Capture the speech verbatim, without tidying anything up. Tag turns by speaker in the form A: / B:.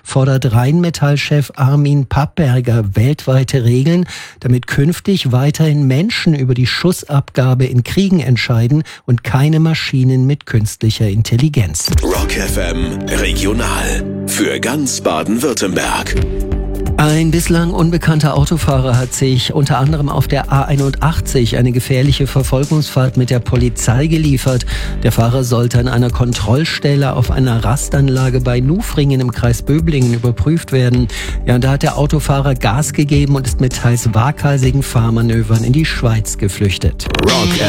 A: fordert Rheinmetall-Chef Armin Papperger weltweite Regeln, damit künftig weiterhin Menschen über die Schussabgabe in Kriegen entscheiden und keine Maschinen mit künstlicher Intelligenz.
B: Rock F M Regional für ganz Baden-Württemberg.
A: Ein bislang unbekannter Autofahrer hat sich unter anderem auf der A einundachtzig eine gefährliche Verfolgungsfahrt mit der Polizei geliefert. Der Fahrer sollte an einer Kontrollstelle auf einer Rastanlage bei Nufringen im Kreis Böblingen überprüft werden. Ja, und da hat der Autofahrer Gas gegeben und ist mit teils waghalsigen Fahrmanövern in die Schweiz geflüchtet.
B: Rock